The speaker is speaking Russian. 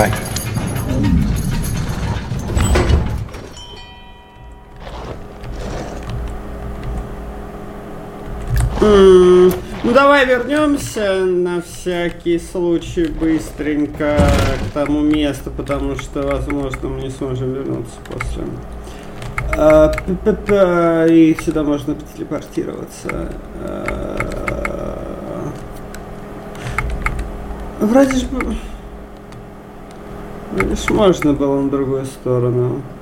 Давай. Ну давай вернемся на всякий случай быстренько к тому месту, потому что, возможно, мы не сможем вернуться после. И сюда можно телепортироваться. Вроде ж можно было на другую сторону.